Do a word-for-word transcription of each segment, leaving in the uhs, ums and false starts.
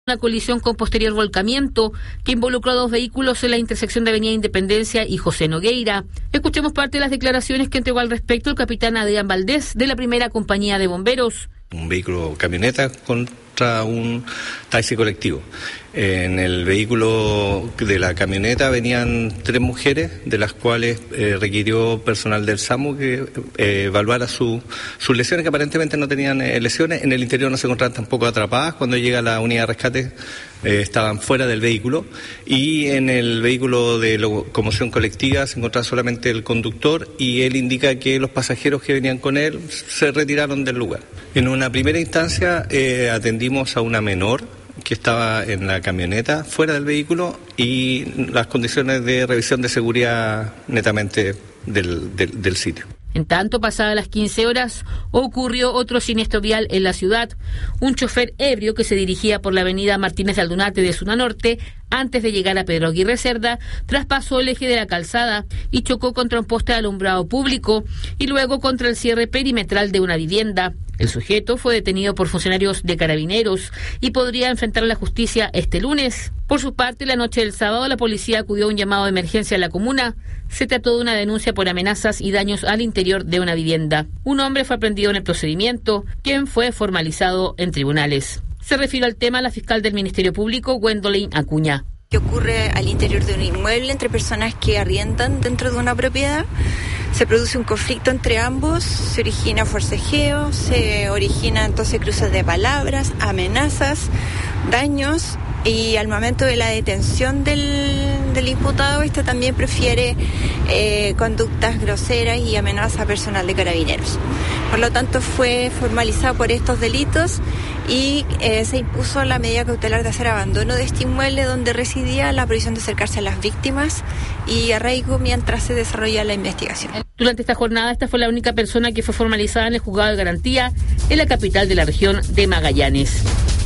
Una colisión con posterior volcamiento que involucró a dos vehículos en la intersección de Avenida Independencia y José Nogueira. Escuchemos parte de las declaraciones que entregó al respecto el capitán Adrián Valdés de la primera compañía de bomberos. Un vehículo camioneta contra un taxi colectivo. En el vehículo de la camioneta venían tres mujeres, de las cuales eh, requirió personal del SAMU que eh, evaluara su, sus lesiones, que aparentemente no tenían eh, lesiones. En el interior no se encontraban tampoco atrapadas. Cuando llega la unidad de rescate eh, estaban fuera del vehículo. Y en el vehículo de locomoción colectiva se encontraba solamente el conductor y él indica que los pasajeros que venían con él se retiraron del lugar. En una primera instancia eh, atendimos a una menor que estaba en la camioneta fuera del vehículo y las condiciones de revisión de seguridad netamente del, del, del sitio. En tanto, pasadas las quince horas, ocurrió otro siniestro vial en la ciudad. Un chofer ebrio que se dirigía por la avenida Martínez de Aldunate de Zona Norte, antes de llegar a Pedro Aguirre Cerda, traspasó el eje de la calzada y chocó contra un poste de alumbrado público y luego contra el cierre perimetral de una vivienda. El sujeto fue detenido por funcionarios de Carabineros y podría enfrentar a la justicia este lunes. Por su parte, la noche del sábado, la policía acudió a un llamado de emergencia en la comuna. Se trató de una denuncia por amenazas y daños al interior de una vivienda. Un hombre fue aprendido en el procedimiento, quien fue formalizado en tribunales. Se refirió al tema la fiscal del Ministerio Público, Gwendolyn Acuña. Que ocurre al interior de un inmueble entre personas que arriendan dentro de una propiedad. Se produce un conflicto entre ambos, se origina forcejeo, se origina entonces cruces de palabras, amenazas, daños, y al momento de la detención del, del imputado, este también prefiere eh, conductas groseras y amenaza personal de Carabineros. Por lo tanto, fue formalizado por estos delitos y eh, se impuso la medida cautelar de hacer abandono de este inmueble donde residía, la prohibición de acercarse a las víctimas y arraigo mientras se desarrolla la investigación. Durante esta jornada, esta fue la única persona que fue formalizada en el juzgado de garantía en la capital de la región de Magallanes.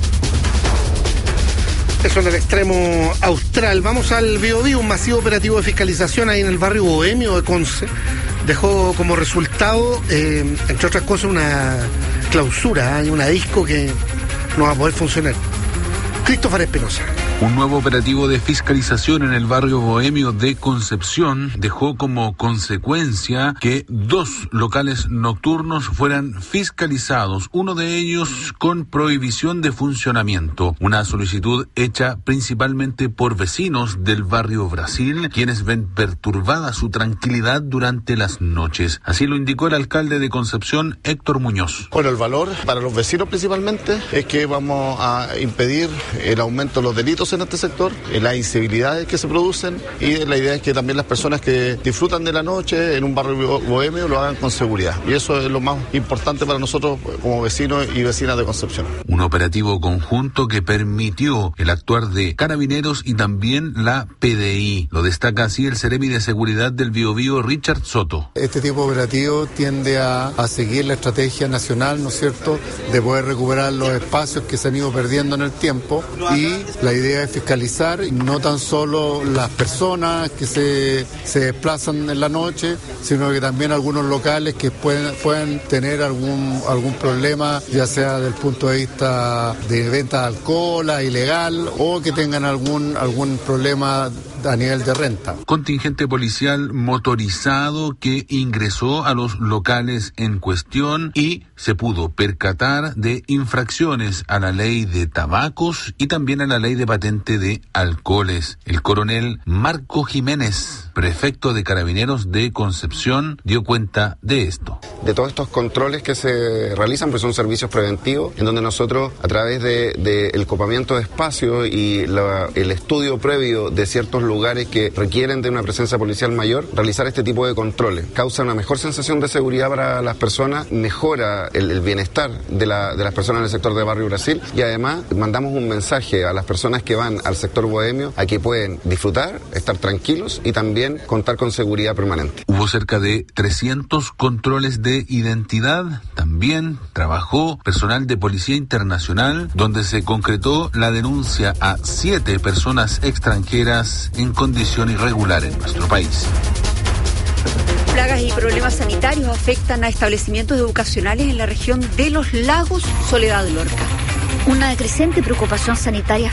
Eso en el extremo austral. Vamos al Biobío. Un masivo operativo de fiscalización ahí en el barrio Bohemio de Conce dejó como resultado, eh, entre otras cosas, una clausura. Hay una disco que no va a poder funcionar. Christopher Espinosa. Un nuevo operativo de fiscalización en el barrio Bohemio de Concepción dejó como consecuencia que dos locales nocturnos fueran fiscalizados, uno de ellos con prohibición de funcionamiento. Una solicitud hecha principalmente por vecinos del barrio Brasil, quienes ven perturbada su tranquilidad durante las noches. Así lo indicó el alcalde de Concepción, Héctor Muñoz. Bueno, el valor para los vecinos principalmente es que vamos a impedir el aumento de los delitos en este sector, las incivilidades que se producen, y la idea es que también las personas que disfrutan de la noche en un barrio bohemio lo hagan con seguridad, y eso es lo más importante para nosotros como vecinos y vecinas de Concepción. Un operativo conjunto que permitió el actuar de Carabineros y también la P D I. Lo destaca así el Seremi de Seguridad del Biobío, Richard Soto. Este tipo de operativo tiende a, a seguir la estrategia nacional, ¿no es cierto?, de poder recuperar los espacios que se han ido perdiendo en el tiempo, y la idea es fiscalizar no tan solo las personas que se, se desplazan en la noche, sino que también algunos locales que pueden, pueden tener algún, algún problema, ya sea desde el punto de vista de venta de alcohol ilegal, o que tengan algún, algún problema a nivel de renta. Contingente policial motorizado que ingresó a los locales en cuestión y se pudo percatar de infracciones a la ley de tabacos y también a la ley de patente de alcoholes. El coronel Marco Jiménez, prefecto de Carabineros de Concepción, dio cuenta de esto. De todos estos controles que se realizan, pues son servicios preventivos, en donde nosotros, a través de, de el copamiento de espacio y la, el estudio previo de ciertos lugares lugares que requieren de una presencia policial mayor, realizar este tipo de controles causa una mejor sensación de seguridad para las personas, mejora el, el bienestar de, la, de las personas en el sector de Barrio Brasil, y además mandamos un mensaje a las personas que van al sector bohemio a que pueden disfrutar, estar tranquilos y también contar con seguridad permanente. Hubo cerca de trescientos controles de identidad. También trabajó personal de Policía Internacional, donde se concretó la denuncia a siete personas extranjeras en condición irregular en nuestro país. Plagas y problemas sanitarios afectan a establecimientos educacionales en la región de Los Lagos, Soledad Lorca. Una creciente preocupación sanitaria